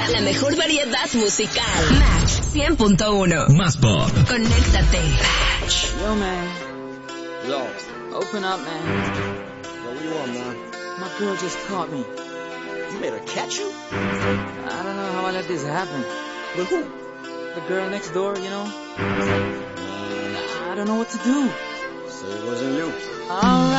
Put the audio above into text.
la mejor variedad musical. Match 100.1. Más pop. Conéctate. Yo, man. Yo. Open up, man. Yo, what you want, man? My girl just caught me. You made her catch you? I don't know how I let this happen. With who? The girl next door, you know? I don't know what to do. So it wasn't you. Alright.